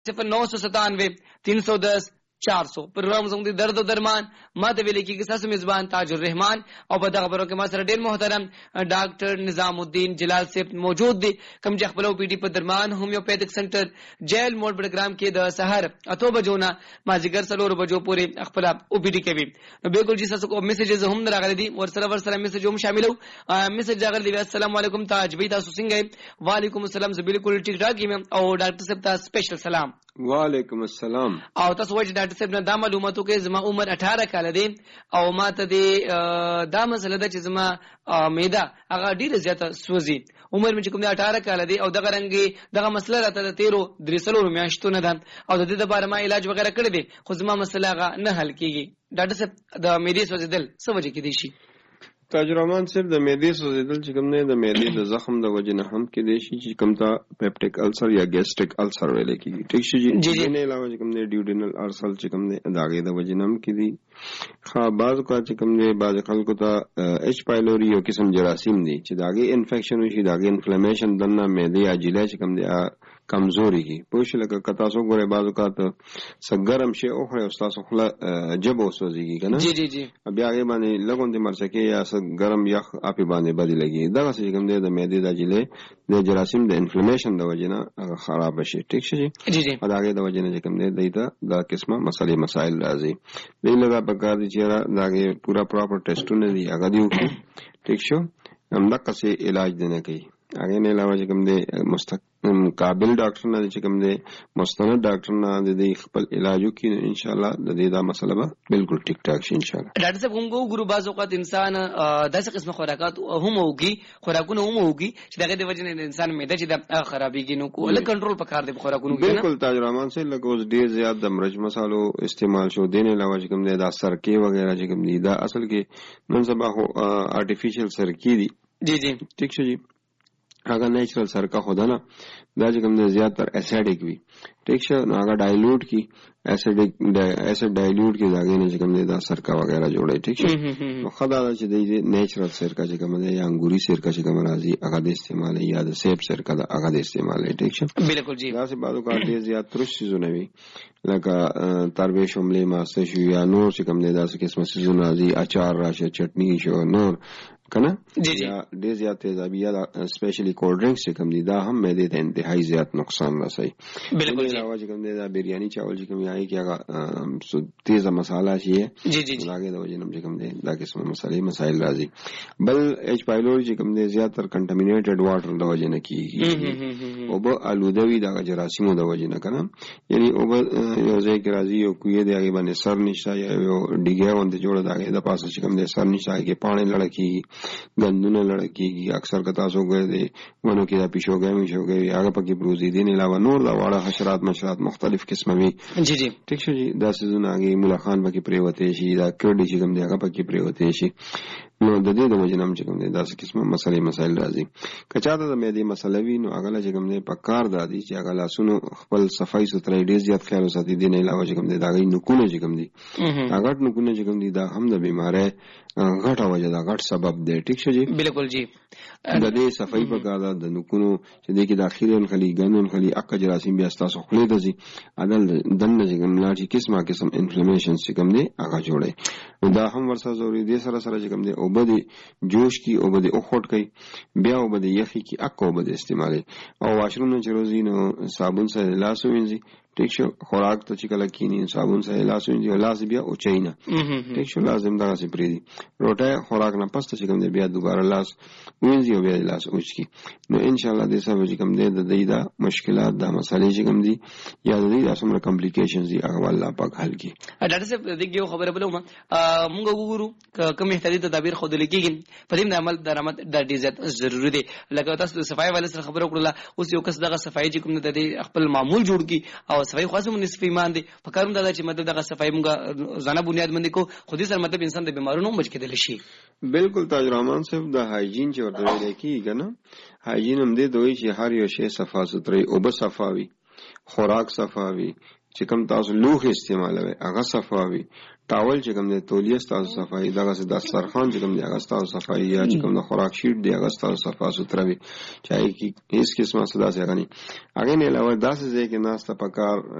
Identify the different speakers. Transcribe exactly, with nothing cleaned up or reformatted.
Speaker 1: صفر نو سو ستانوے تین سو دس چار سو پروګرام زموږ د درد او درمان ما ته ویل کېږي تاسو میزبان تاج الرحمن او په دغه خبرو کې ما سره ډېر محترم ډاکټر نظام الدین جلال صاحب موجود دي کوم چې خپل او پی ډي په درمان هومیوپیتھک سنټر جیل موډ پروګرام کې د سحر اته بجو نه مازیګر څلور بجو پورې خپل او پی ډي کوي نو بالکل جی تاسو کو میسجز هم راغلي دي ور سره ور سره میسج هم شاملو میسج راغلی دی السلام علیکم تاج بھائی تاسو څنګه وعلیکم السلام زه بالکل ټیک ټاک یم او ډاکټر صاحب ته سپیشل سلام
Speaker 2: وعلیکم السلام
Speaker 1: او تاسو وایي ډاکټر صاحب نه دا معلوماتو کې زما عمر اٹھارہ کال دی او ما ته دی دا مسله ده چې زما معده هغه ډیره زیاته سوځي عمر مې کوم دی اٹھارہ کال دی او دغه رنګي دغه مسله راته د تیرو درې سلو میاشتو نه ده او د دې لپاره ما علاج وغیرہ کړی دی خو زما مسله هغه نه حل کیږي ډاکټر صاحب د معدې سوځیدل څه وجه کې دی شي
Speaker 2: تاج الرحمن صاحب د معدې سوځیدل چې کوم نه د معدې د زخم د وجه نه هم کې دی شي چې کوم تا پیپټیک السر یا ګیسټریک السر ویل کېږي ټیک شي جی نه علاوه چې کوم نه ډیوډینل السر چې کوم نه داغه د وجه نه هم کې دي خا بعض کا چې کوم نه بعض خلکو ته ایچ پایلوری یو قسم جراثیم دي چې داغه انفیکشن وشي داغه انفلیمیشن دنه معدې یا جیله چې کوم دی کمزوري کی پوښ لکه کتا سو ګوره بعضو کا ته سګرم شي او خو استاد خپل جب اوسوږي کنه
Speaker 1: جی جی جی
Speaker 2: بیا هغه باندې لګون دي مرچکه یا ګرم یخ اپی باندې بدی لګي دا څه کوم دی د معدې د جیله د جراثیم د انفلیمیشن د وجه نه خراب شي ټیک شي
Speaker 1: جی جی
Speaker 2: دا هغه د وجه نه کوم دی دایته دا قسمه مسلې مسائل راځي دی لږه پکار دي چې دا پورا پراپر ټیسټونه دي هغه دیو ټیک شو هم دا څه علاج دنه کوي هغه نه علاوه چې کوم دی مستق قابل ډاکټر نه چې کوم دی مستند ډاکټر نه د خپل علاج وکړي ان شاء الله د دې دا مسله به بالکل ټیک ټاک شي ان شاء الله
Speaker 1: ډاکټر صاحب موږ ګورو بعض اوقات انسان داسې قسمه خوراکات هم وږي خوراکونه هم وږي چې دغه د وجه نه انسان معده چې د خرابېږي نو کوله کنټرول پکار دی خوراکونو کې
Speaker 2: بالکل تاج الرحمن سے لکه اوس ډیر زیات د مرچ مسالو استعمال شو دین علاوه چې کوم دی دا سرکې وغیرہ چې کوم دی دا اصل کې نن سبا هو آرټیفیشل سرکې دي
Speaker 1: جی جی
Speaker 2: ټیک شي هغه نیچرل سرکه خدا نه دا چې کوم زیات تر اسیډک وي ټیک شو نو هغه ډایلوټ کی اسیډک اسیډ ډایلوټ کی داګه نه چې کوم دا سرکه وغیرہ جوړي ټیک شو نو خدا دا چې دی نیچرل سرکه چې کوم دی یا انګوري سرکه چې کوم راځي هغه د استعمال یا د سیب سرکه دا هغه د استعمال ټیک شو
Speaker 1: بالکل جی
Speaker 2: دا څه بعدو کار ډیر زیات ترش سيزونه وي لکه ترویش عمله ماسه شو یا نور چې کوم دی دا څه قسمه سيزونه راځي اچار راشه چټنی شو نور کنه
Speaker 1: جی جی
Speaker 2: ډیر زیات تیزابي یا سپیشلی کولډ ډرینکس چې کوم دي دا هم معدې ته انتهایی زیات نقصان رسوي
Speaker 1: بالکل جی
Speaker 2: علاوه چې کوم دی دا بریانی چاول چې کوم یای کې هغه تیزه مساله شي
Speaker 1: جی جی
Speaker 2: لاګه د وجنم چې کوم دی دا قسمه مسالې مسائل راځي بل ایچ پایلوری چې کوم دی زیات تر کنټامینیټډ واټر د وجنه کیږي او به الودوی دا جراثیمو د وجنه کنه یعنی او به یو ځای کې راځي او کوی دی هغه باندې سر نشته یا یو ډیګه وند جوړه دا د پاسه چې کوم دی سر نشته کې پانی لړکی گندونه لړکیږي اکثر کتا سو ګر دي ونو کې دا پیشوګې مې شوګې هغه پکې بروزي دي نه علاوه نور دا واړه حشرات مشرات مختلف قسمه وي
Speaker 1: جی جی
Speaker 2: ټیک شو جی دا سيزونه هغه مولا خان پکې پریوته شي دا کړي چې کوم دی هغه پکې پریوته شي نو د دې د وجنم چې کوم دی دا قسمه مسلې مسائل راځي کچاته د مې دې مسلې وي نو هغه چې کوم دی پکار دادي چې هغه لاسونو خپل صفای ستري ډیر زیات خیال وساتي دي نه علاوه چې کوم دی دا غي نکونه چې کوم دي هغه نکونه چې کوم دی دا هم د بیماره غټه وجه دا غټ سبب دی ټیک شو جی
Speaker 1: بالکل جی
Speaker 2: د دې صفای په کاده د نکونو چې د کې داخلي خلی ګنن خلی اکه جراثیم بیا تاسو خپل دزي عدل دنه چې کوم لاټي قسمه قسم انفلیمیشن چې کوم دی هغه جوړي دا هم ورسره ضروري دي سره سره چې کوم دی او بده جوش کی او بده او خټ کوي بیا او بده یخي کی اکه او بده استعمالي او واشروم چې روزي نو صابون سره لاس وینځي ټیک شو خوراک ته چې کله کینی صابون سره لاس وینځي لاس بیا او چینا ټیک شو لازم دا څه پری دي روټه خوراک نه پسته چې کوم دی بیا دوباره لاس وینځي او بیا لاس اوچ کی نو ان شاء الله دې سبا چې کوم دی د دې دا مشکلات دا مسالې چې کوم دي یا د دې اسمره کمپلیکیشنز دي هغه الله پاک حل کی
Speaker 1: ډاکټر صاحب دغه خبره بلوم موږ وګورو کوم احتیاطي تدابیر خو د لګیږي په دې عمل درآمد د ډیر زیات ضروری دي لکه تاسو صفای والے سره خبرو کړله اوس یو کس دغه صفای چې کوم د خپل معمول جوړ کی او صفای خاصه نسبی ایمان دي په کارون دا چې مدد دغه صفای موږ ځانه بنیاد باندې کو خو دې سره مطلب انسان د بیمارونو بچ کېدل شي
Speaker 2: بالکل تاج الرحمن صاحب د هایجین چې ورته ویل کیږي نه هایجین هم دې دوی چې هر یو شی صفا ستري او به صفاوي خوراک صفاوي چې کوم تاسو لوښي استعمالوي هغه صفاوي، ټاول چې کوم دی تولیه ستاسو صفایي، دغسې دسترخوان چې کوم دی هغه ستاسو صفایي، یا چې کوم د خوراک شیټ دی هغه ستاسو صفا سوتره وي، چې هغې کې هېڅ قسمه څه داسې هغه نه هغې نه علاوه داسې ځای کې ناسته پکار